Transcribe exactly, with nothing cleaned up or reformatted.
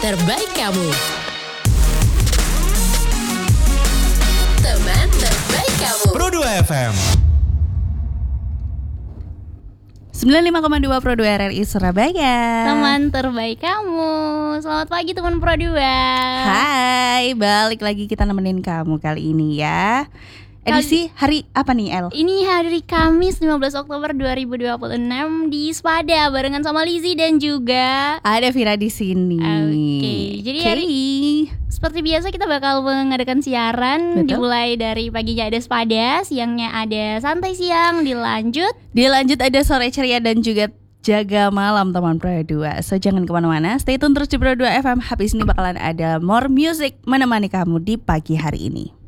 terbaik kamu. Teman terbaik kamu. Pro dua F M sembilan puluh lima koma dua Pro dua R R I Surabaya. Teman terbaik kamu. Selamat pagi teman Pro dua. Hai, balik lagi kita nemenin kamu kali ini ya. Edisi hari apa nih El? Ini hari Kamis lima belas Oktober dua ribu dua puluh enam di Spada barengan sama Lizzy dan juga Ada Vira di sini. Oke, jadi hari seperti biasa kita bakal mengadakan siaran. Betul. Dimulai dari paginya ada Spada, siangnya ada Santai Siang, dilanjut Dilanjut ada Sore Ceria dan juga Jaga Malam teman Pro dua. So jangan kemana-mana, stay tune terus di Pro dua F M. Habis ini bakalan ada more music menemani kamu di pagi hari ini.